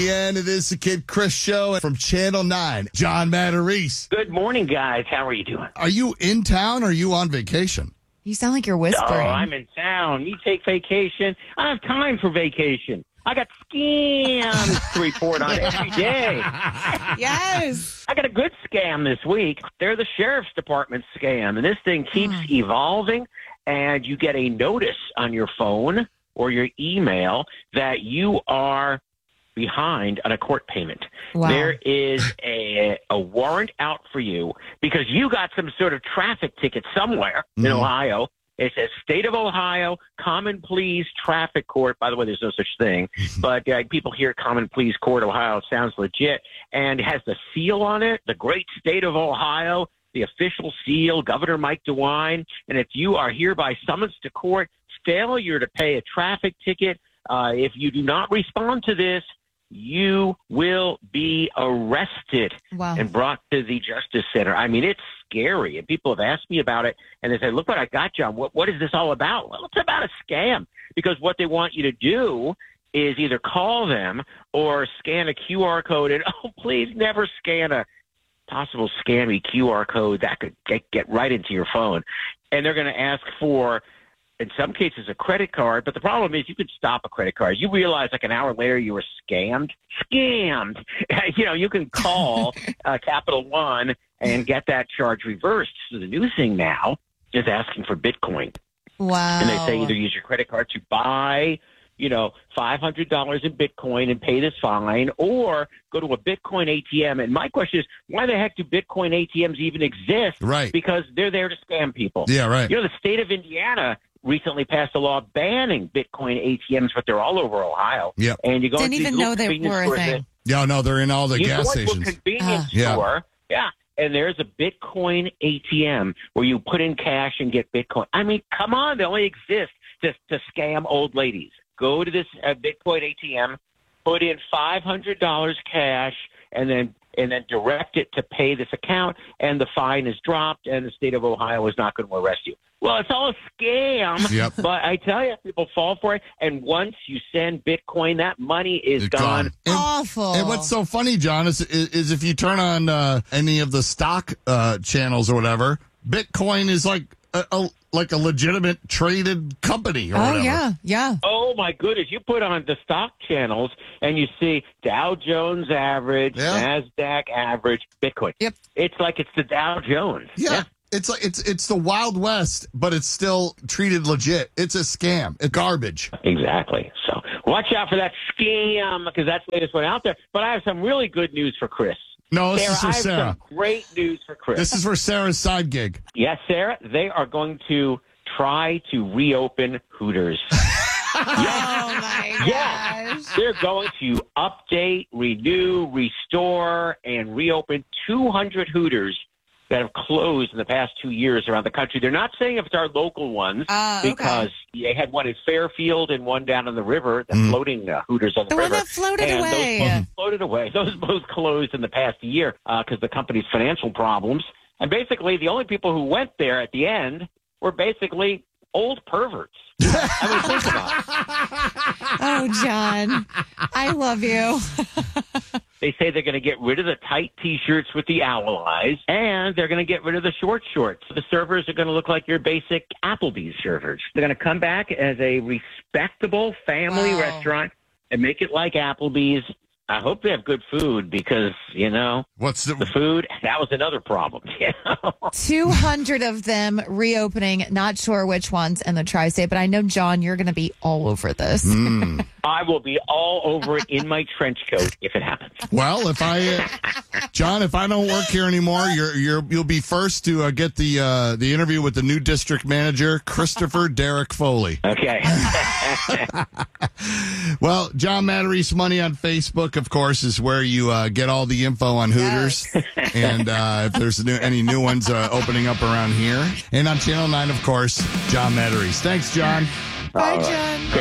BN. It is the Kid Chris Show from Channel 9. John Matarese. Good morning, guys. How are you doing? Are you in town or are you on vacation? You sound like you're whispering. Oh, I'm in town. You take vacation. I have time for vacation. I got scams to report on every day. Yes. I got a good scam this week. They're the sheriff's department scam, and this thing keeps evolving, and you get a notice on your phone or your email that you are behind on a court payment. Wow. There is a warrant out for you because you got some sort of traffic ticket somewhere in Ohio. It says State of Ohio Common Pleas Traffic Court. By the way, there's no such thing, but people hear Common Pleas Court, Ohio. It sounds legit, and it has the seal on it, the great state of Ohio, the official seal, Governor Mike DeWine. And if you are hereby summoned to court, failure to pay a traffic ticket, if you do not respond to this, you will be arrested and brought to the Justice Center. I mean, it's scary. And people have asked me about it, and they say, look what I got, John. What is this all about? Well, it's about a scam, because what they want you to do is either call them or scan a QR code. And, oh, please never scan a possible scammy QR code that could get right into your phone. And they're going to ask for, in some cases, a credit card. But the problem is you could stop a credit card. You realize like an hour later you were scammed. You can call Capital One and get that charge reversed. So the new thing now is asking for Bitcoin. Wow. And they say either use your credit card to buy, $500 in Bitcoin and pay this fine, or go to a Bitcoin ATM. And my question is, why the heck do Bitcoin ATMs even exist? Right. Because they're there to scam people. Yeah, right. The state of Indiana recently passed a law banning Bitcoin ATMs, but they're all over Ohio. Yep. And you go Didn't into even these know little they convenience were a stores thing. Yeah, no, they're in all the gas go stations. to a convenience store. Yeah. And there's a Bitcoin ATM where you put in cash and get Bitcoin. I mean, come on. They only exist to scam old ladies. Go to this Bitcoin ATM, put in $500 cash, and then direct it to pay this account, and the fine is dropped, and the state of Ohio is not going to arrest you. Well, it's all a scam, Yep. but I tell you, people fall for it, and once you send Bitcoin, that money is It's gone. Awful. And what's so funny, John, is if you turn on any of the stock channels or whatever, Bitcoin is like a legitimate traded company or whatever. Yeah. Oh, my goodness. You put on the stock channels and you see Dow Jones average, NASDAQ average, Bitcoin. Yep. It's like it's the Dow Jones. Yeah. It's like it's the Wild West, but it's still treated legit. It's a scam. It's garbage. Exactly. So watch out for that scam, because that's the latest one out there. But I have some really good news for Chris. No, this is for I have Sarah. some great news for Chris. This is for Sarah's side gig. Yes, Sarah, they are going to try to reopen Hooters. Oh, my gosh. Yes, they're going to update, renew, restore, and reopen 200 Hooters that have closed in the past 2 years around the country. They're not saying if it's our local ones, because they had one in Fairfield and one down on the river, the floating Hooters on the river. The one that floated away. Those both floated away. Those both closed in the past year because the company's financial problems. And basically, the only people who went there at the end were basically old perverts. I mean, think about it. Oh, John, I love you. They say they're going to get rid of the tight T-shirts with the owl eyes, and they're going to get rid of the short shorts. The servers are going to look like your basic Applebee's servers. They're going to come back as a respectable family restaurant and make it like Applebee's. I hope they have good food because, What's the food, that was another problem. 200 of them reopening. Not sure which ones in the tri-state, but I know, John, you're going to be all over this. I will be all over it in my trench coat if it happens. Well, John, if I don't work here anymore, you'll be first to get the interview with the new district manager, Christopher Derek Foley. Okay. Well, John Matarese Money on Facebook, of course, is where you get all the info on Hooters. And if there's any new ones opening up around here. And on Channel 9, of course, John Matarese. Thanks, John. Bye, John.